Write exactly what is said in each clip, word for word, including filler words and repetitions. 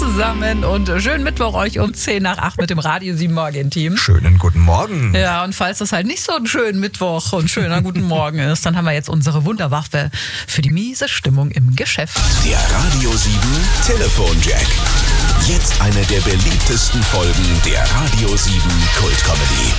zusammen und schönen Mittwoch euch um zehn nach acht mit dem Radio sieben Morgen-Team. Schönen guten Morgen. Ja, und falls das halt nicht so ein schöner Mittwoch und schöner guten Morgen ist, dann haben wir jetzt unsere Wunderwaffe für die miese Stimmung im Geschäft. Der Radio sieben Telefonjack. Jetzt eine der beliebtesten Folgen der Radio sieben Kult-Comedy.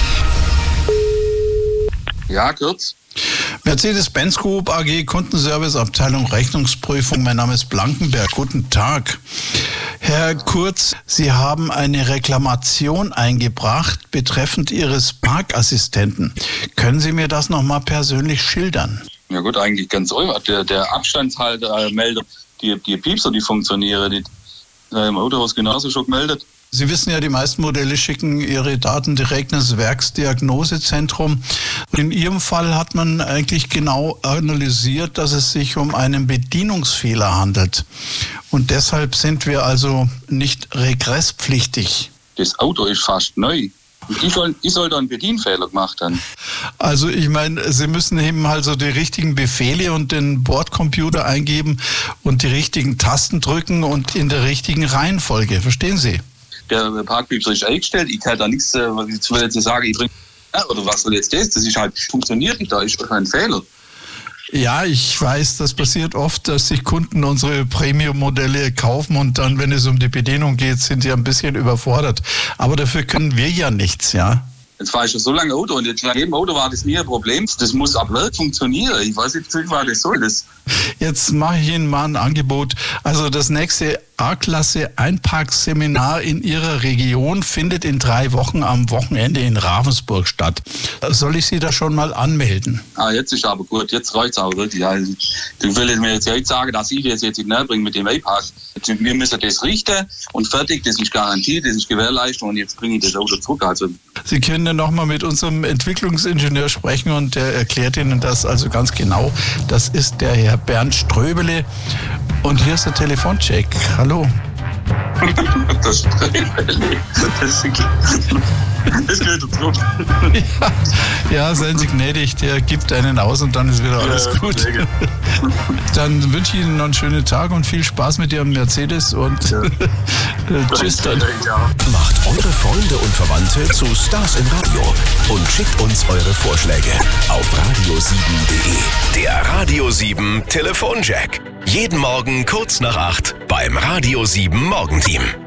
Ja, kurz. Mercedes-Benz Group A G, Kundenservice, Abteilung Rechnungsprüfung. Mein Name ist Blankenberg. Guten Tag. Herr Kurz, Sie haben eine Reklamation eingebracht betreffend Ihres Parkassistenten. Können Sie mir das nochmal persönlich schildern? Ja gut, eigentlich ganz einfach. Der, der Abstandshalter äh, meldet, die, die Piepser, die funktionieren, die äh, im Autohaus genauso schon gemeldet. Sie wissen ja, die meisten Modelle schicken ihre Daten direkt ins Werksdiagnosezentrum. In Ihrem Fall hat man eigentlich genau analysiert, dass es sich um einen Bedienungsfehler handelt. Und deshalb sind wir also nicht regresspflichtig. Das Auto ist fast neu. Und ich soll, ich soll da einen Bedienfehler gemacht haben. Also ich meine, Sie müssen eben also die richtigen Befehle und den Bordcomputer eingeben und die richtigen Tasten drücken und in der richtigen Reihenfolge. Verstehen Sie? Der Parkpiepser ist eingestellt, ich kann da nichts, was ich will jetzt sagen, ich bringe, oder was soll jetzt das? Das ist halt, funktioniert nicht, da ist doch ein Fehler. Ja, ich weiß, das passiert oft, dass sich Kunden unsere Premium-Modelle kaufen und dann, wenn es um die Bedienung geht, sind sie ein bisschen überfordert. Aber dafür können wir ja nichts, ja. Jetzt fahre ich schon so lange Auto und jetzt in jedem Auto war das nie ein Problem. Das muss ab Werk funktionieren. Ich weiß nicht, was das soll. Das. Jetzt mache ich Ihnen mal ein Angebot. Also das nächste A-Klasse-Einparkseminar in Ihrer Region findet in drei Wochen am Wochenende in Ravensburg statt. Soll ich Sie da schon mal anmelden? Ah, jetzt ist aber gut. Jetzt reicht es aber wirklich. Also, ich will mir jetzt nicht sagen, dass ich das jetzt nicht näher bringe mit dem iPass. Wir müssen das richten und fertig. Das ist Garantie, das ist Gewährleistung und jetzt bringe ich das Auto zurück. Also Sie können dann nochmal mit unserem Entwicklungsingenieur sprechen und der erklärt Ihnen das also ganz genau. Das ist der Herr Bernd Ströbele. Und hier ist der Telefoncheck. Hallo. Das Ströbele. Das ist Das geht zurück. Ja, ja, seien Sie gnädig, der gibt einen aus und dann ist wieder alles ja, gut. Dann wünsche ich Ihnen noch einen schönen Tag und viel Spaß mit Ihrem Mercedes und ja. Tschüss dann. Macht eure Freunde und Verwandte zu Stars im Radio und schickt uns eure Vorschläge auf radio sieben punkt de. Der Radio sieben Telefonjack. Jeden Morgen kurz nach acht beim Radio sieben Morgenteam.